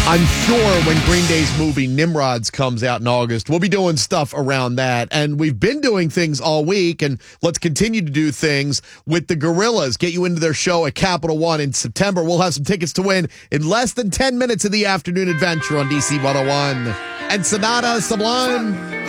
I'm sure when Green Day's movie Nimrods comes out in August, we'll be doing stuff around that. And we've been doing things all week, and let's continue to do things with the Gorillas. Get you into their show at Capital One in September. We'll have some tickets to win in less than 10 minutes of the afternoon adventure on DC 101. And Sonata Sublime.